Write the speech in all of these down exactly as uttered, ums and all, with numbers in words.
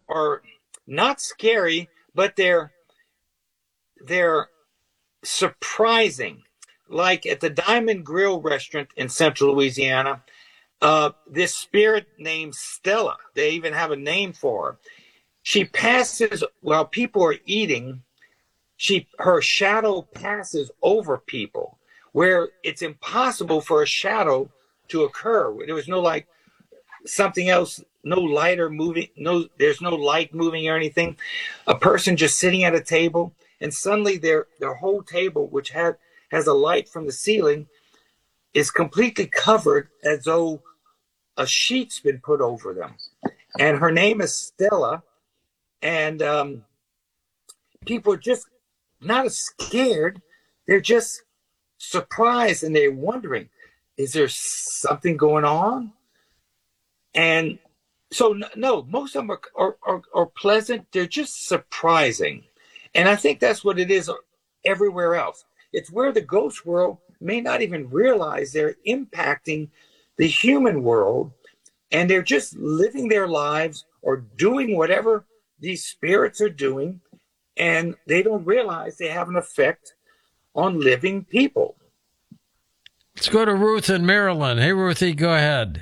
are not scary, but they're they're surprising. Like at the Diamond Grill restaurant in Central Louisiana, uh, this spirit named Stella, they even have a name for her. She passes while people are eating. She her shadow passes over people where it's impossible for a shadow to occur. There was no like something else, no light or moving, no, there's no light moving or anything. A person just sitting at a table, and suddenly their their whole table, which had has a light from the ceiling, is completely covered as though a sheet's been put over them. And her name is Stella, and um, people are just not as scared; they're just surprised, and they're wondering, is there something going on? And so, no, most of them are, are, are, are pleasant. They're just surprising. And I think that's what it is everywhere else. It's where the ghost world may not even realize they're impacting the human world, and they're just living their lives or doing whatever these spirits are doing, and they don't realize they have an effect on living people. Let's go to Ruth in Maryland. Hey, Ruthie, go ahead.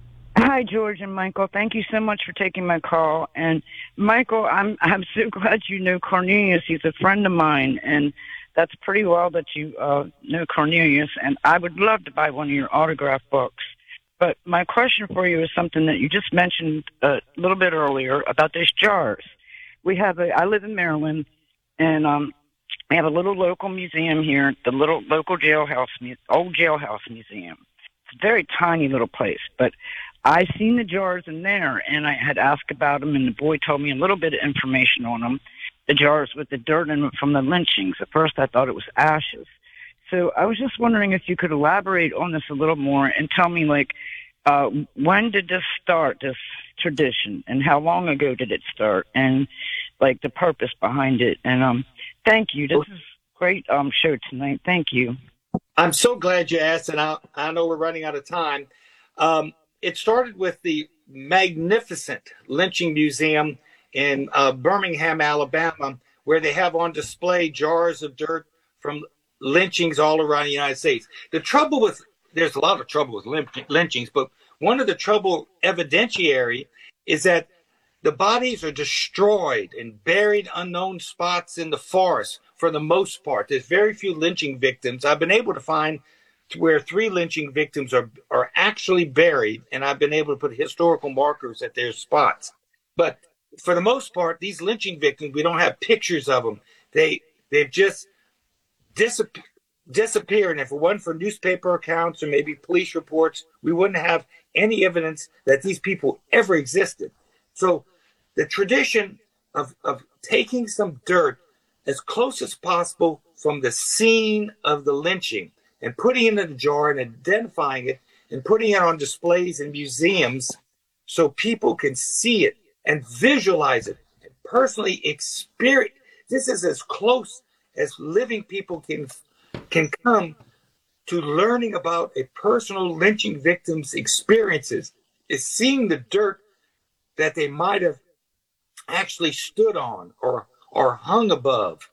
Hi, George and Michael. Thank you so much for taking my call. And Michael, I'm I'm so glad you know Cornelius. He's a friend of mine, and that's pretty well that you uh, know Cornelius. And I would love to buy one of your autograph books. But my question for you is something that you just mentioned a little bit earlier about these jars. We have a. I live in Maryland, and um, we have a little local museum here, the little local jailhouse, old jailhouse museum. It's a very tiny little place, but I seen the jars in there, and I had asked about them, and the boy told me a little bit of information on them, the jars with the dirt in them from the lynchings. At first, I thought it was ashes. So I was just wondering if you could elaborate on this a little more and tell me, like, uh, when did this start, this tradition, and how long ago did it start, and, like, the purpose behind it. And um, thank you. This is a great um, show tonight. Thank you. I'm so glad you asked, and I, I know we're running out of time. Um, It started with the magnificent lynching museum in uh, Birmingham, Alabama, where they have on display jars of dirt from lynchings all around the United States. The trouble with, there's a lot of trouble with lynchings, but one of the trouble evidentiary is that the bodies are destroyed and buried unknown spots in the forest for the most part. There's very few lynching victims. I've been able to find where three lynching victims are, are actually buried, and I've been able to put historical markers at their spots. But for the most part, these lynching victims, we don't have pictures of them. They, they've just disappeared. disappeared. And if it wasn't for newspaper accounts or maybe police reports, we wouldn't have any evidence that these people ever existed. So the tradition of, of taking some dirt as close as possible from the scene of the lynching and putting it in a jar and identifying it and putting it on displays in museums so people can see it and visualize it and personally experience. This is as close as living people can can come to learning about a personal lynching victim's experiences, is seeing the dirt that they might have actually stood on or or hung above.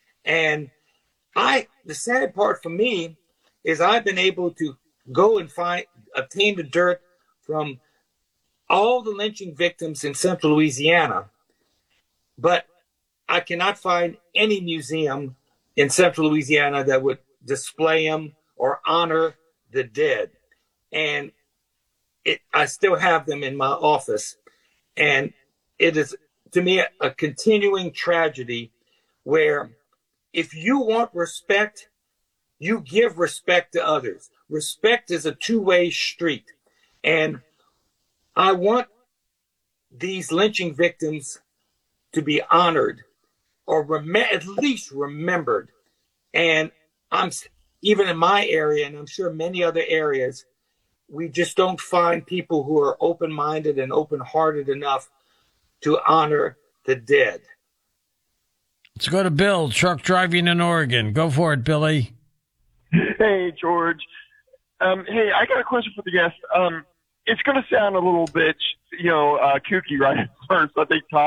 And I the sad part for me is I've been able to go and find, obtain the dirt from all the lynching victims in Central Louisiana, but I cannot find any museum in Central Louisiana that would display them or honor the dead. And it, I still have them in my office. And it is, to me, a, a continuing tragedy where if you want respect, you give respect to others. Respect is a two-way street. And I want these lynching victims to be honored or rem- at least remembered. And I'm even in my area, and I'm sure many other areas, we just don't find people who are open-minded and open-hearted enough to honor the dead. Let's go to Bill, truck driving in Oregon. Go for it, Billy. Hey, George. Um, hey, I got a question for the guest. Um, it's going to sound a little bit, you know, uh, kooky right at first. I think Tom